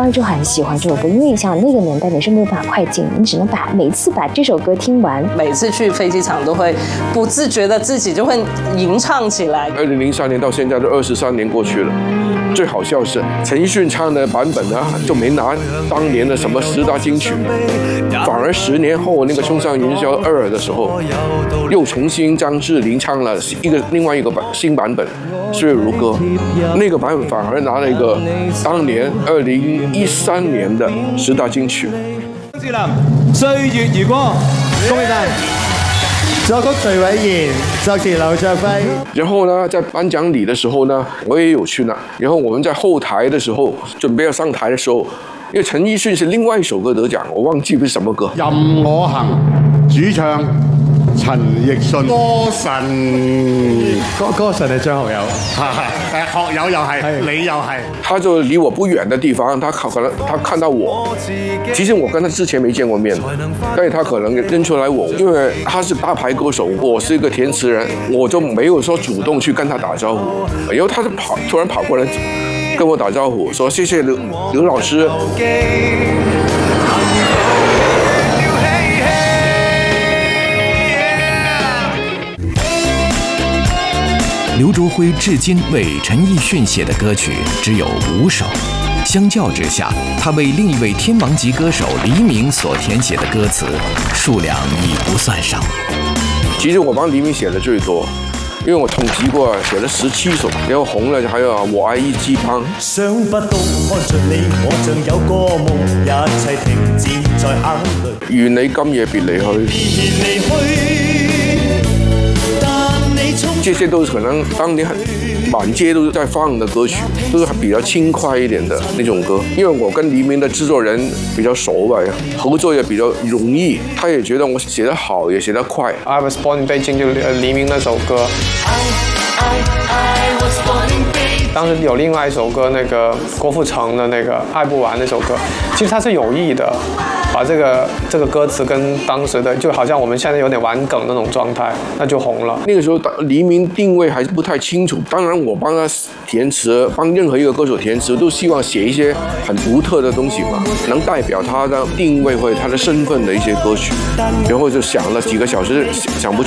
当时就很喜欢这首歌，因为像那个年代你是没有办法快进，你只能每次把这首歌听完。 每次去飞机场都会不自觉的自己就会吟唱起来。 2003年到现在都23年过去了，最好笑是陈奕迅唱的版本呢就没拿当年的什么10大金曲，反而10年后那个《冲上云霄2》的时候，又重新张智霖唱了另外一个新版本《岁月如歌》，那个版本反而拿了一个当年2013年的10大金曲。 志林《歲月如歌》，恭喜晒！作曲徐偉賢，作詞劉卓輝。 然後呢，在頒獎禮的時候呢，我也有去呢。然後我們在後台的時候，準備要上台的時候，因為陳奕迅是另外一首歌得獎，我忘記是什麼歌。 任我行，主唱陳奕迅，歌神係張學友，學友又係，你又係。 他就離我不遠的地方，他看到我，其實我跟他之前沒見過面，但是他可能認出來我，因為他是大牌歌手，我是一個填詞人，我就沒有說主動去跟他打招呼，然後他就突然跑過來跟我打招呼，說謝謝劉老師。 刘卓辉至今为陈奕迅写的歌曲只有5首，相较之下，他为另一位天王级歌手黎明所填写的歌词数量已不算少。 其实我帮黎明写的最多，因为我统计过写了17首，然后红了还有我愛一枝幫。想不到看着你，我像有個夢，一切停止在眼淚。願你今夜別離去。这些都是可能当年满街都是在放的歌曲，都是比较轻快一点的那种歌。因为我跟黎明的制作人比较熟吧，合作也比较容易，他也觉得我写得好，也写得快。 I was born in Beijing 就黎明那首歌。当时有另外一首歌，那个郭富城的那个《爱不完》那首歌，其实他是有意的，把这个歌词跟当时的就好像我们现在有点玩梗那种状态，那就红了。 那个时候黎明定位还是不太清楚，当然我帮他填词，帮任何一个歌手填词，都希望写一些很独特的东西嘛，能代表他的定位或者他的身份的一些歌曲。然后就想了几个小时，想不